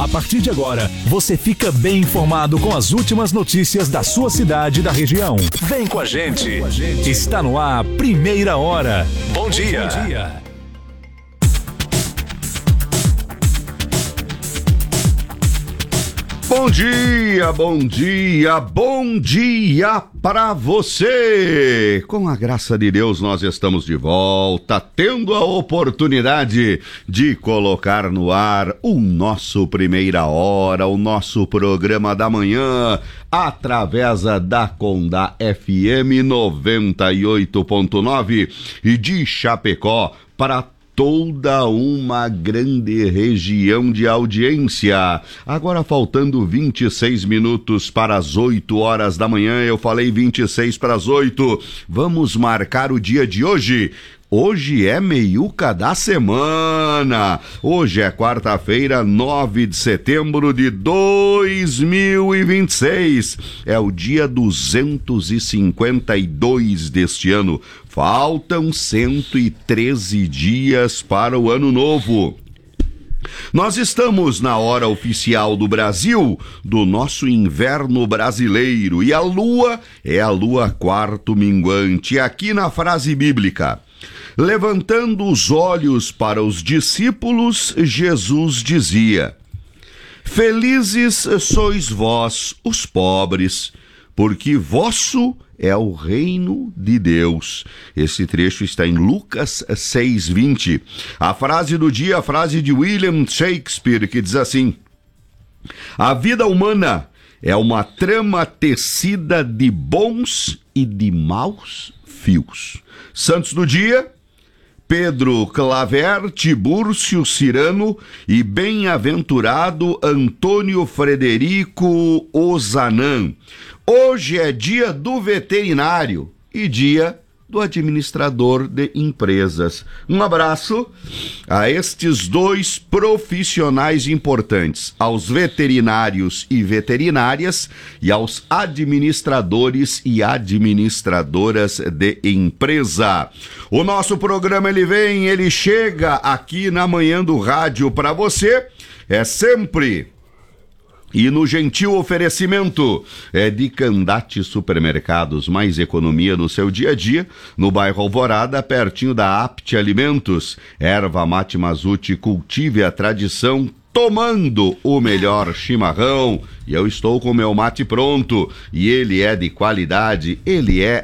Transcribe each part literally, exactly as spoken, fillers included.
partir de agora, você fica bem informado com as últimas notícias da sua cidade e da região. Vem com a gente. Está no ar, Primeira Hora. Bom dia. Bom dia. Bom dia, bom dia, bom dia para você! Com a graça de Deus, nós estamos de volta, tendo a oportunidade de colocar no ar o nosso Primeira Hora, o nosso programa da manhã, através da Condá F M noventa e oito ponto nove e de Chapecó para toda uma grande região de audiência. Agora faltando vinte e seis minutos para as oito horas da manhã, eu falei vinte e seis para as oito. Vamos marcar o dia de hoje. Hoje é meiuca da semana. Hoje é quarta-feira, nove de setembro de dois mil e vinte e seis. É o dia duzentos e cinquenta e dois deste ano. Faltam cento e treze dias para o ano novo. Nós estamos na hora oficial do Brasil, do nosso inverno brasileiro, e a lua é a lua quarto minguante. Aqui na frase bíblica: levantando os olhos para os discípulos, Jesus dizia: felizes sois vós, os pobres, porque vosso é o reino de Deus. Esse trecho está em Lucas seis, vinte. A frase do dia, a frase de William Shakespeare, que diz assim: a vida humana é uma trama tecida de bons e de maus fios. Santos do dia: Pedro Claver, Tibúrcio Cirano e bem-aventurado Antônio Frederico Ozanam. Hoje é dia do veterinário e dia do administrador de empresas. Um abraço a estes dois profissionais importantes, aos veterinários e veterinárias e aos administradores e administradoras de empresa. O nosso programa, ele vem, ele chega aqui na manhã do rádio para você, é sempre... E no gentil oferecimento é de Candate Supermercados, mais economia no seu dia a dia, no bairro Alvorada, pertinho da Apte Alimentos. Erva Mate Mazute, cultive a tradição, tomando o melhor chimarrão. E eu estou com o meu mate pronto, e ele é de qualidade, ele é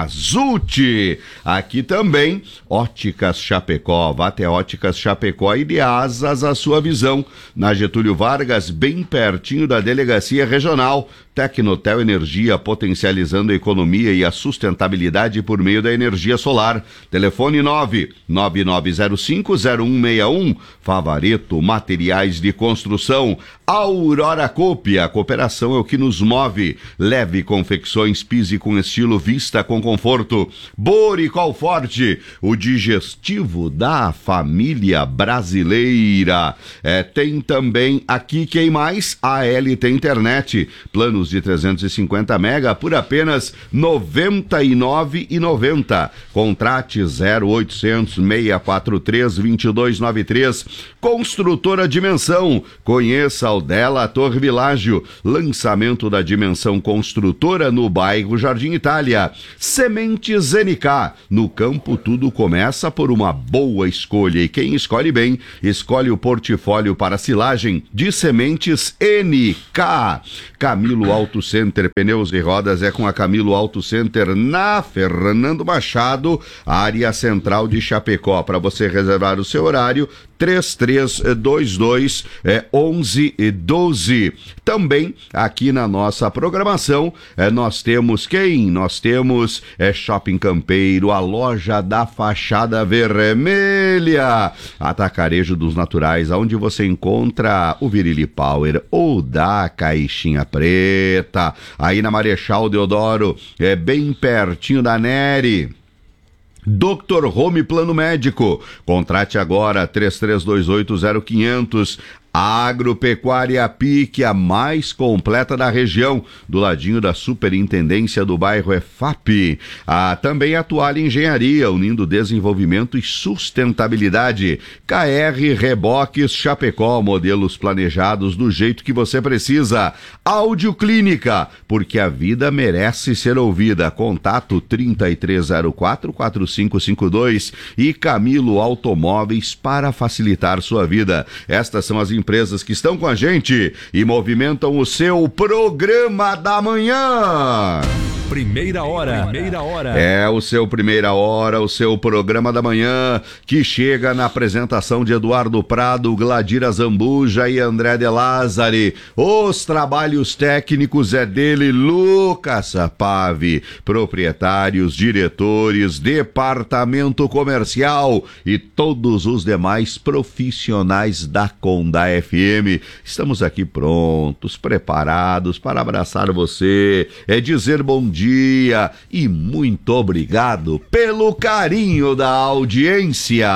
Mazute. Aqui também, Óticas Chapecó. Vá até Óticas Chapecó e dê asas à sua visão. Na Getúlio Vargas, bem pertinho da Delegacia Regional. Tecnotel Energia, potencializando a economia e a sustentabilidade por meio da energia solar. Telefone nove nove nove zero cinco zero um seis um. Favareto Materiais de Construção. Aurora Copia, a cooperação é o que nos move. Leve confecções, pise com estilo, vista com conforto. Boricol Forte, o digestivo da família brasileira. É, tem também aqui, quem mais? A L T Internet, planos de trezentos e cinquenta mega por apenas noventa e nove reais e noventa centavos. Contrate zero oitocentos, seis quatro três, dois dois nove três. Construtora Dimensão, conheça o dela Torre Világio. Lançamento da Dimensão Construtora no bairro Jardim Itália. Sementes N K, no campo tudo começa por uma boa escolha, e quem escolhe bem, escolhe o portfólio para silagem de sementes N K. Camilo Auto Center, pneus e rodas é com a Camilo Auto Center na Fernando Machado, área central de Chapecó. Para você reservar o seu horário, três três dois dois, onze doze. Também aqui na nossa programação é, nós temos quem? Nós temos é, Shopping Campeiro, a loja da fachada vermelha, Atacarejo dos Naturais, onde você encontra o Virili Power ou da Caixinha Preta, aí na Marechal Deodoro, é bem pertinho da Neri. doutor Home Plano Médico, contrate agora três três dois oito zero quinhentos. Agropecuária Pique, a mais completa da região, do ladinho da Superintendência do bairro E F A P. Há também a Toalha Engenharia, unindo desenvolvimento e sustentabilidade. K R Reboques Chapecó, modelos planejados do jeito que você precisa. Áudio Clínica, porque a vida merece ser ouvida. Contato trinta e três zero quatro, quatro cinco cinco dois e Camilo Automóveis para facilitar sua vida. Estas são as empresas que estão com a gente e movimentam o seu programa da manhã. Primeira hora. Primeira hora. É o seu Primeira Hora, o seu programa da manhã, que chega na apresentação de Eduardo Prado, Gladira Zambuja e André de Lázari. Os trabalhos técnicos é dele, Lucas Pave. Proprietários, diretores, departamento comercial e todos os demais profissionais da Conda F M. Estamos aqui prontos, preparados para abraçar você, é dizer bom dia. dia e muito obrigado pelo carinho da audiência.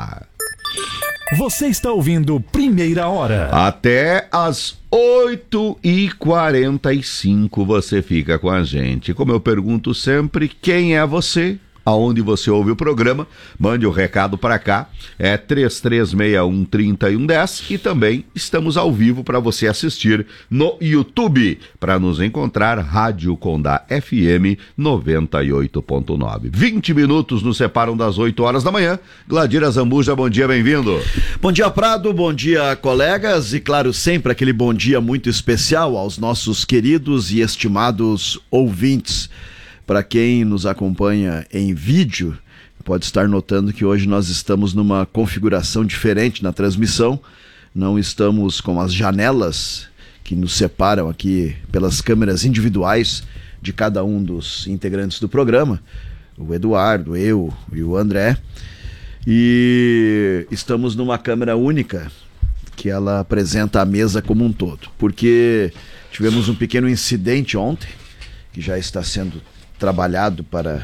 Você está ouvindo Primeira Hora. Até às oito e quarenta e cinco você fica com a gente. Como eu pergunto sempre, quem é você? Aonde você ouve o programa, mande o recado para cá, é três três seis um, três um um zero e também estamos ao vivo para você assistir no YouTube, para nos encontrar, Rádio Condá F M noventa e oito ponto nove. vinte minutos nos separam das oito horas da manhã. Gladira Zambuja, bom dia, bem-vindo. Bom dia, Prado, bom dia, colegas, e claro, sempre aquele bom dia muito especial aos nossos queridos e estimados ouvintes. Para quem nos acompanha em vídeo, pode estar notando que hoje nós estamos numa configuração diferente na transmissão. Não estamos com as janelas que nos separam aqui pelas câmeras individuais de cada um dos integrantes do programa. O Eduardo, eu e o André. E estamos numa câmera única que ela apresenta a mesa como um todo. Porque tivemos um pequeno incidente ontem, que já está sendo trabalhado para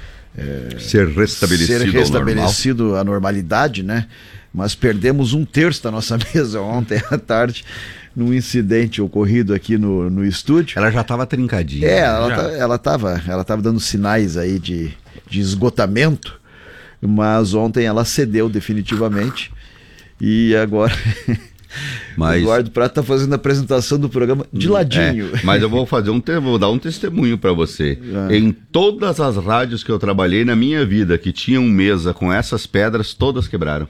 é, ser restabelecido, ser restabelecido normal. A normalidade, né? Mas perdemos um terço da nossa mesa ontem à tarde num incidente ocorrido aqui no, no estúdio. Ela já estava trincadinha. É, ela, tá, ela estava ela tava dando sinais aí de, de esgotamento, mas ontem ela cedeu definitivamente e agora... Mas... O Eduardo Prado está fazendo a apresentação do programa de ladinho. É, mas eu vou fazer um vou dar um testemunho para você. Ah. Em todas as rádios que eu trabalhei na minha vida que tinham mesa com essas pedras, todas quebraram.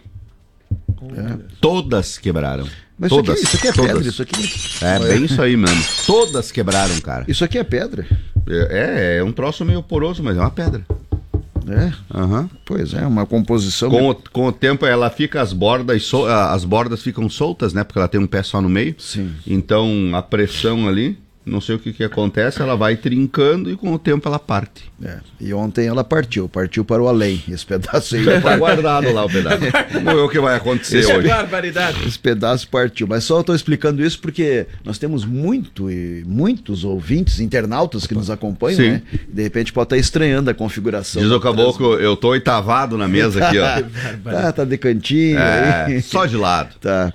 É. Todas quebraram. Mas todas, isso aqui, isso aqui é todas. pedra, isso aqui... É bem isso aí mesmo. Todas quebraram, cara. Isso aqui é pedra? É, é um troço meio poroso, mas é uma pedra. É? Uhum. Pois é, uma composição... Com o, com o tempo ela fica, as bordas, sol, as bordas ficam soltas, né? Porque ela tem um pé só no meio. Sim. Então a pressão ali, não sei o que que acontece, ela vai trincando e com o tempo ela parte. É. E ontem ela partiu, partiu para o além. Esse pedaço aí... Está guardado lá o pedaço. Vamos ver o que vai acontecer Esse hoje. Barbaridade. Esse pedaço partiu. Mas só estou explicando isso porque nós temos muito, muitos ouvintes, internautas que nos acompanham, Sim. né? De repente pode estar estranhando a configuração. Diz o caboclo, eu tô oitavado na mesa aqui, ó. tá, tá de cantinho. É, aí. Só de lado. Tá.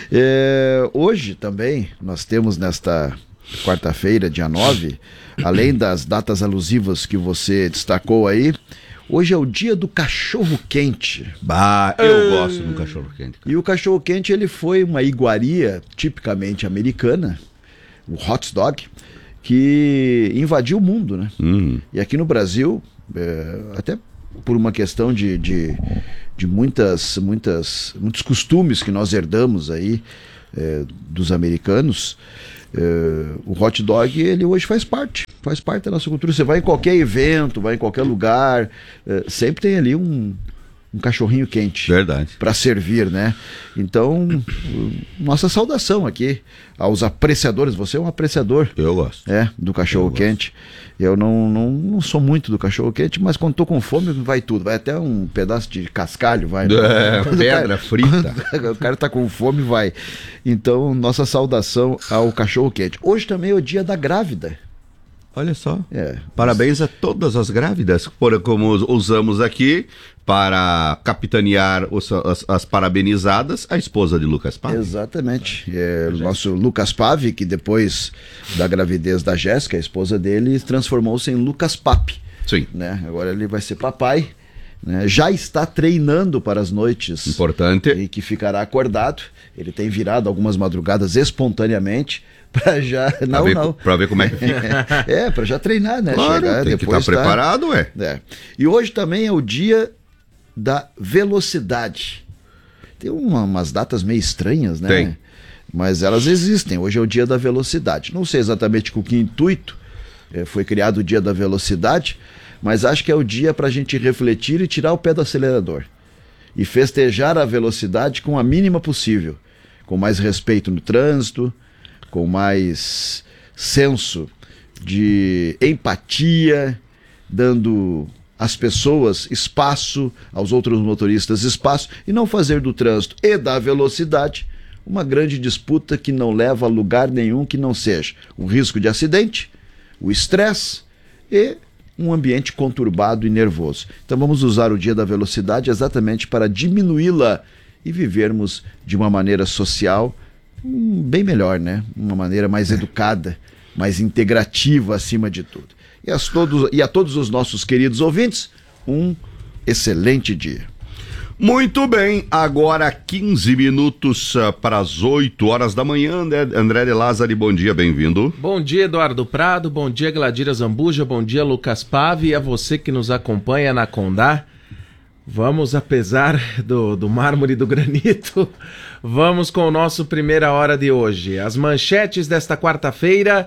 É, hoje também nós temos nesta quarta-feira, dia nove, além das datas alusivas que você destacou aí, hoje é o dia do cachorro-quente. Bah, eu é... gosto do cachorro-quente. E o cachorro-quente, ele foi uma iguaria tipicamente americana, o hot dog, que invadiu o mundo, né? Uhum. E aqui no Brasil, é, até por uma questão de, de, de muitas, muitas, muitos costumes que nós herdamos aí é, dos americanos, Uh, o hot dog, ele hoje faz parte faz parte da nossa cultura. Você vai em qualquer evento, vai em qualquer lugar, uh, sempre tem ali um, um cachorrinho quente. Verdade. Para servir, né? Então, uh, nossa saudação aqui aos apreciadores. Você é um apreciador. Eu gosto. É, do cachorro quente. Eu não, não, não sou muito do cachorro quente, mas quando tô com fome vai tudo. Vai até um pedaço de cascalho, vai. É, pedra cara, frita. O cara tá com fome, vai. Então, nossa saudação ao cachorro quente. Hoje também é o dia da grávida. Olha só. É. Parabéns a todas as grávidas, por, como usamos aqui, para capitanear os, as, as parabenizadas, a esposa de Lucas Pave. Exatamente. É, o nosso Lucas Pave, que depois da gravidez da Jéssica, a esposa dele, transformou-se em Lucas Pape. Sim. Né? Agora ele vai ser papai. Né? Já está treinando para as noites. Importante. E que ficará acordado. Ele tem virado algumas madrugadas espontaneamente. Pra já. Pra não, ver, não. Pra ver como é que fica. É, pra já treinar, né? Claro, Chegar, tem que depois estar preparado, ué. É. E hoje também é o dia da velocidade. Tem uma, umas datas meio estranhas, né? Tem. Mas elas existem. Hoje é o dia da velocidade. Não sei exatamente com que intuito é, foi criado o dia da velocidade, mas acho que é o dia para a gente refletir e tirar o pé do acelerador. E festejar a velocidade com a mínima possível. Com mais respeito no trânsito, com mais senso de empatia, dando às pessoas espaço, aos outros motoristas espaço, e não fazer do trânsito e da velocidade uma grande disputa que não leva a lugar nenhum que não seja um risco de acidente, o estresse e um ambiente conturbado e nervoso. Então vamos usar o dia da velocidade exatamente para diminuí-la e vivermos de uma maneira social hum, bem melhor, né? Uma maneira mais educada, mais integrativa acima de tudo. E, as todos, e a todos os nossos queridos ouvintes, um excelente dia. Muito bem, agora quinze minutos uh, para as oito horas da manhã, né? André de Lázari, bom dia, bem-vindo. Bom dia, Eduardo Prado, bom dia, Gladira Zambuja, bom dia, Lucas Pave, e a você que nos acompanha na Condá. Vamos, apesar do, do mármore e do granito, vamos com o nosso Primeira Hora de hoje. As manchetes desta quarta-feira,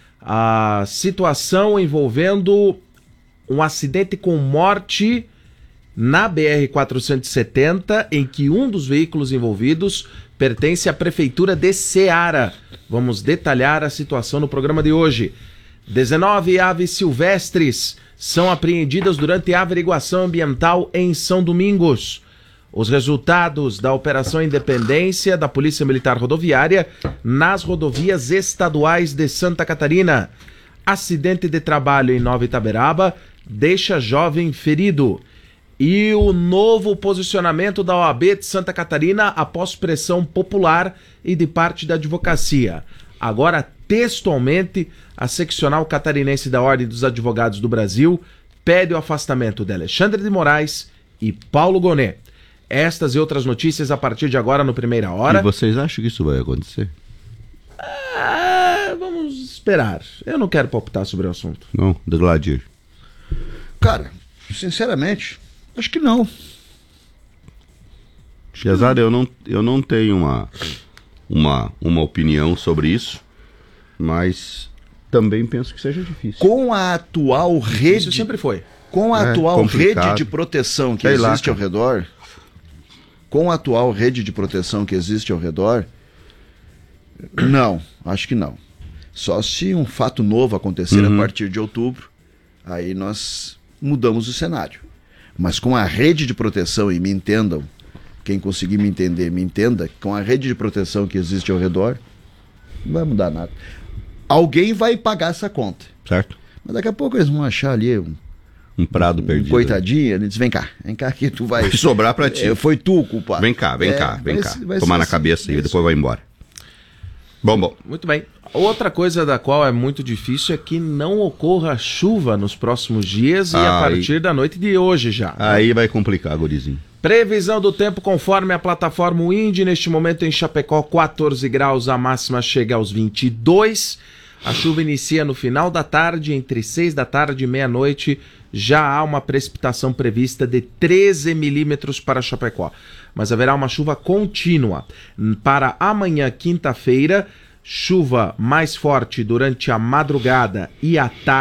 a situação envolvendo um acidente com morte na B R quatrocentos e setenta, em que um dos veículos envolvidos pertence à Prefeitura de Ceará. Vamos detalhar a situação no programa de hoje. dezenove aves silvestres são apreendidas durante a averiguação ambiental em São Domingos. Os resultados da Operação Independência da Polícia Militar Rodoviária nas rodovias estaduais de Santa Catarina. Acidente de trabalho em Nova Itaberaba deixa jovem ferido. E o novo posicionamento da O A B de Santa Catarina após pressão popular e de parte da advocacia. Agora, textualmente, a seccional catarinense da Ordem dos Advogados do Brasil pede o afastamento de Alexandre de Moraes e Paulo Gonet. Estas e outras notícias a partir de agora no Primeira Hora. E vocês acham que isso vai acontecer? Ah, vamos esperar. Eu não quero palpitar sobre o assunto. Não, de Gladir. Cara, sinceramente, acho que não. Apesar, eu não, eu não tenho uma, uma, uma opinião sobre isso, mas também penso que seja difícil. Com a atual rede... Isso sempre foi. Com a É, atual complicado. rede de proteção que Sei lá, existe ao cara. redor, com a atual rede de proteção que existe ao redor, não, acho que não. Só se um fato novo acontecer Uhum. a partir de outubro, aí nós mudamos o cenário. Mas com a rede de proteção, e me entendam, quem conseguir me entender, me entenda, com a rede de proteção que existe ao redor, não vai mudar nada. Alguém vai pagar essa conta. Certo? Mas daqui a pouco eles vão achar ali um Um prado Um perdido. coitadinho, ele diz, vem cá, vem cá que tu vai... Vai sobrar pra ti. É, foi tu o culpado. Vem cá, vem É, cá, vem vai cá. ser- vai Tomar ser na assim, cabeça e vai depois ser. vai embora. Bom, bom. Muito bem. Outra coisa da qual é muito difícil é que não ocorra chuva nos próximos dias e a Aí- partir da noite de hoje já. Aí vai complicar, gurizinho. Previsão do tempo conforme a plataforma Wind. Neste momento em Chapecó, quatorze graus, a máxima chega aos vinte e dois. A chuva inicia no final da tarde, entre seis da tarde e meia-noite. Já há uma precipitação prevista de treze milímetros para Chapecó. Mas haverá uma chuva contínua. Para amanhã, quinta-feira, chuva mais forte durante a madrugada e a tarde.